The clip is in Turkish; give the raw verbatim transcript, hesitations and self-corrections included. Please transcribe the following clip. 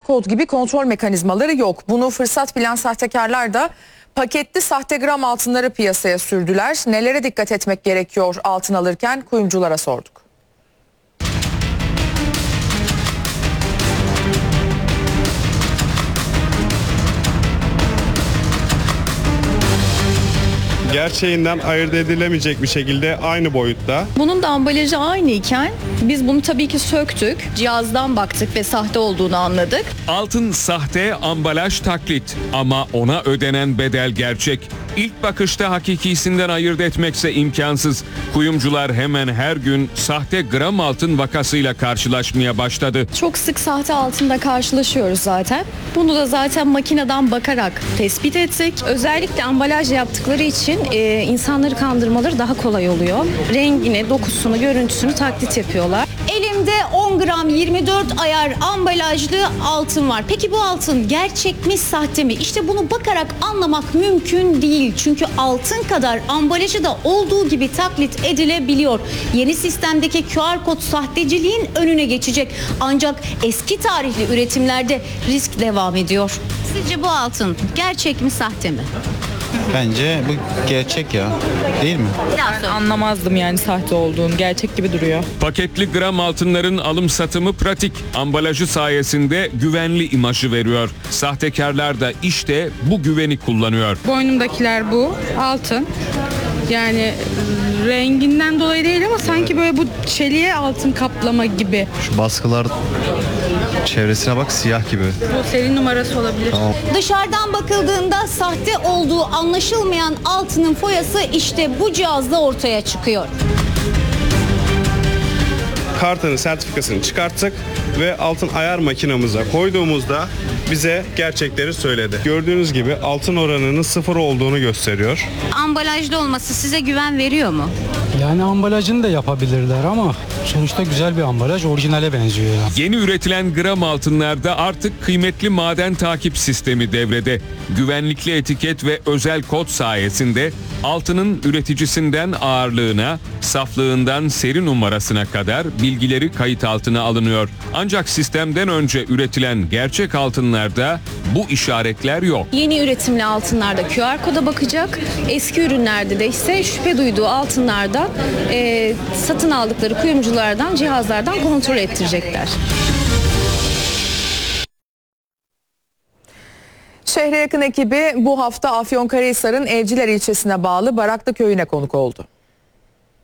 kod gibi kontrol mekanizmaları yok. Bunu fırsat bilen sahtekarlar da paketli sahte gram altınları piyasaya sürdüler. Nelere dikkat etmek gerekiyor altın alırken kuyumculara sorduk. Gerçeğinden ayırt edilemeyecek bir şekilde aynı boyutta. Bunun da ambalajı aynı iken biz bunu tabii ki söktük. Cihazdan baktık ve sahte olduğunu anladık. Altın sahte, ambalaj taklit ama ona ödenen bedel gerçek. İlk bakışta hakikisinden ayırt etmekse imkansız. Kuyumcular hemen her gün sahte gram altın vakasıyla karşılaşmaya başladı. Çok sık sahte altında karşılaşıyoruz zaten. Bunu da zaten makineden bakarak tespit ettik. Özellikle ambalaj yaptıkları için e, insanları kandırmaları daha kolay oluyor. Rengini, dokusunu, görüntüsünü taklit yapıyorlar. Elimde on gram yirmi dört ayar ambalajlı altın var. Peki bu altın gerçek mi, sahte mi? İşte bunu bakarak anlamak mümkün değil. Çünkü altın kadar ambalajı da olduğu gibi taklit edilebiliyor. Yeni sistemdeki Q R kod sahteciliğin önüne geçecek. Ancak eski tarihli üretimlerde risk devam ediyor. Sizce bu altın gerçek mi, sahte mi? Bence bu gerçek ya. Değil mi? Ben anlamazdım yani sahte olduğunu. Gerçek gibi duruyor. Paketli gram altınların alım satımı pratik. Ambalajı sayesinde güvenli imajı veriyor. Sahtekarlar da işte bu güveni kullanıyor. Boynumdakiler bu. Altın. Yani renginden dolayı değil ama sanki böyle bu çeliğe altın kaplama gibi. Şu baskılar çevresine bak, siyah gibi. Bu seri numarası olabilir. Tamam. Dışarıdan bakıldığında sahte olduğu anlaşılmayan altının foyası işte bu cihazla ortaya çıkıyor. Kartının sertifikasını çıkarttık ve altın ayar makinamıza koyduğumuzda bize gerçekleri söyledi. Gördüğünüz gibi altın oranının sıfır olduğunu gösteriyor. Ambalajlı olması size güven veriyor mu? Yani ambalajını da yapabilirler ama sonuçta güzel bir ambalaj, orijinale benziyor ya. Yeni üretilen gram altınlarda artık kıymetli maden takip sistemi devrede. Güvenlikli etiket ve özel kod sayesinde altının üreticisinden ağırlığına, saflığından seri numarasına kadar bilgileri kayıt altına alınıyor. Ancak sistemden önce üretilen gerçek altınlarda bu işaretler yok. Yeni üretimli altınlarda Q R koda bakacak. Eski ürünlerde de ise şüphe duyduğu altınlardan e, satın aldıkları kuyumculardan, cihazlardan kontrol ettirecekler. Şehre yakın ekibi bu hafta Afyonkarahisar'ın Evciler ilçesine bağlı Baraklı köyüne konuk oldu.